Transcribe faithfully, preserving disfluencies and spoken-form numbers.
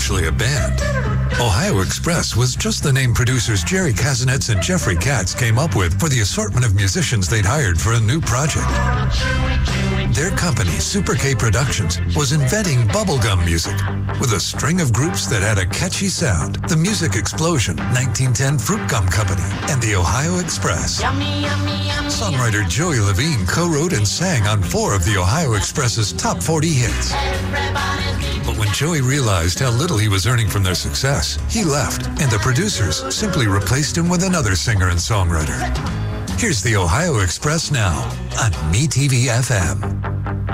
actually a band. Ohio Express was just the name producers Jerry Kazinetz and Jeffrey Katz came up with for the assortment of musicians they'd hired for a new project. Their company, Super K Productions, was inventing bubblegum music with a string of groups that had a catchy sound. The Music Explosion, nineteen ten Fruit Gum Company, and the Ohio Express. Yummy, yummy, yummy, Songwriter Joey Levine co-wrote and sang on four of the Ohio Express's top forty hits. But when Joey realized how little he was earning from their success, he left, and the producers simply replaced him with another singer and songwriter. Here's the Ohio Express now on MeTV F M.